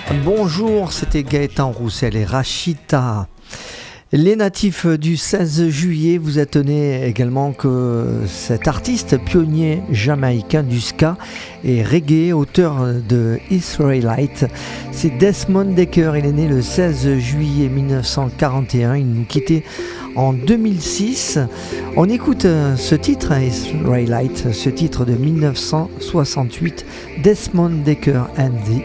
Bonjour, c'était Gaëtan Roussel et Rachita. Les natifs du 16 juillet, vous attendez également que cet artiste pionnier jamaïcain du ska et reggae, auteur de Israelite, c'est Desmond Dekker. Il est né le 16 juillet 1941, il nous quittait en 2006. On écoute ce titre, Israelite, ce titre de 1968, Desmond Dekker and the